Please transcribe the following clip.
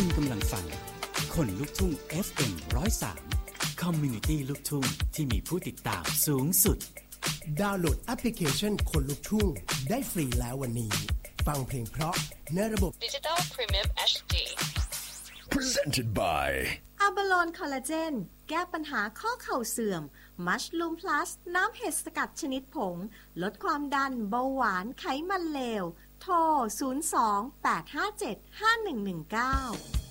คุณกำลังฟังคนลุกทุ่ง FM 103 Community ลูกทุ่งที่มีผู้ติดตามสูงสุดดาวน์โหลดแอปพลิเคชันคนลุกทุ่งได้ฟรีแล้ววันนี้ฟังเพลงเพราะในระบบ Digital Premium HD Presented by อะบาโลนคอลลาเจนแก้ปัญหาข้อเข่าเสื่อมมัชลูมพลัสน้ำเห็ดสกัดชนิดผงลดความดันเบาหวานไขมันเลวโทร 02-857-5119